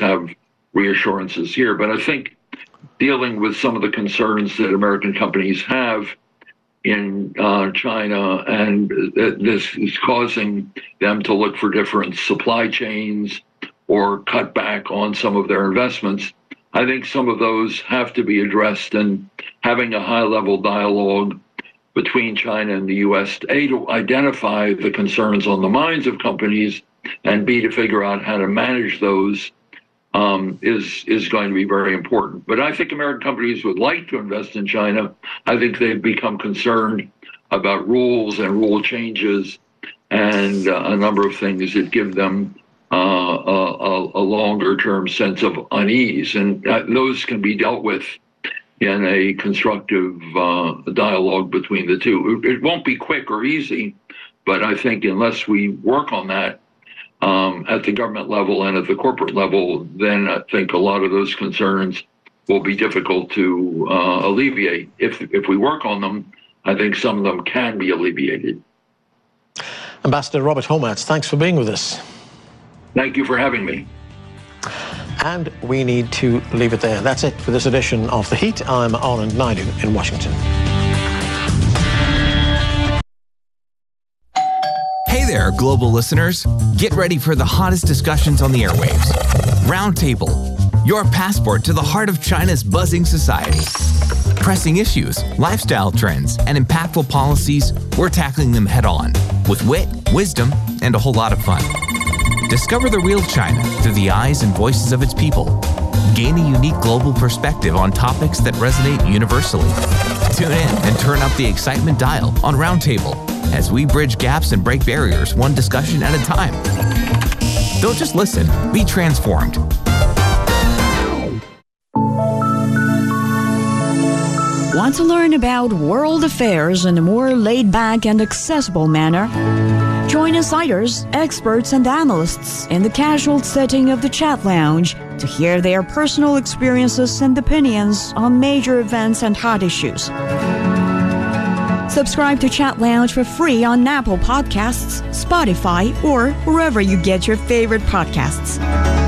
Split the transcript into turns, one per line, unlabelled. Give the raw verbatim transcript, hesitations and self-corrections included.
have reassurances here. But I think dealing with some of the concerns that American companies have in uh, China, and this is causing them to look for different supply chains or cut back on some of their investments, I think some of those have to be addressed, and having a high-level dialogue between China and the U S, A, to identify the concerns on the minds of companies, and B, to figure out how to manage those um, is, is going to be very important. But I think American companies would like to invest in China. I think they've become concerned about rules and rule changes and uh, a number of things that give them uh, a, a longer-term sense of unease. And uh, those can be dealt with in a constructive uh, dialogue between the two. It won't be quick or easy, but I think unless we work on that um, at the government level and at the corporate level, then I think a lot of those concerns will be difficult to uh, alleviate. If if we work on them, I think some of them can be alleviated.
Ambassador Robert Holmatz, thanks for being with us.
Thank you for having me.
And we need to leave it there. That's it for this edition of The Heat. I'm Anand Naidu in Washington.
Hey there, global listeners. Get ready for the hottest discussions on the airwaves. Roundtable, your passport to the heart of China's buzzing society. Pressing issues, lifestyle trends, and impactful policies, we're tackling them head on with wit, wisdom, and a whole lot of fun. Discover the real China through the eyes and voices of its people. Gain a unique global perspective on topics that resonate universally. Tune in and turn up the excitement dial on Roundtable as we bridge gaps and break barriers one discussion at a time. Don't just listen, be transformed.
Want to learn about world affairs in a more laid-back and accessible manner? Join insiders, experts, and analysts in the casual setting of the Chat Lounge to hear their personal experiences and opinions on major events and hot issues. Subscribe to Chat Lounge for free on Apple Podcasts, Spotify, or wherever you get your favorite podcasts.